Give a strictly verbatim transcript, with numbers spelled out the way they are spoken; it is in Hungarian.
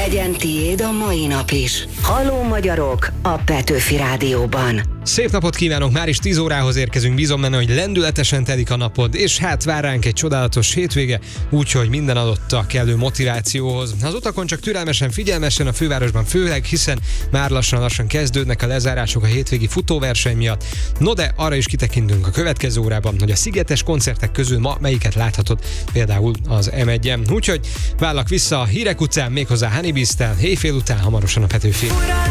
Legyen tiéd a mai nap is. Halló magyarok a Petőfi Rádióban. Szép napot kívánok, már is tíz órához érkezünk, bízom benne, hogy lendületesen telik a napod, és hát vár ránk egy csodálatos hétvége, úgyhogy minden adott a kellő motivációhoz. Az utakon csak türelmesen, figyelmesen, a fővárosban főleg, hiszen már lassan-lassan kezdődnek a lezárások a hétvégi futóverseny miatt. No de arra is kitekintünk a következő órában, hogy a szigetes koncertek közül ma melyiket láthatod, például az em egyen. Úgyhogy vállak vissza a hírek után, méghozzá Honey Beast-tel, éjfél után hamarosan a Petőfi.